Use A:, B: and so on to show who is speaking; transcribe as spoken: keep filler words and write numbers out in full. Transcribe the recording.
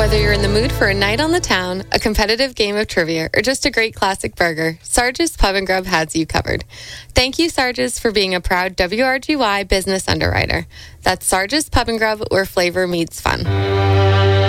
A: Whether you're in the mood for a night on the town, a competitive game of trivia, or just a great classic burger, Sarge's Pub and Grub has you covered. Thank you, Sarge's, for being a proud W R G Y business underwriter. That's Sarge's Pub and Grub, where flavor meets fun.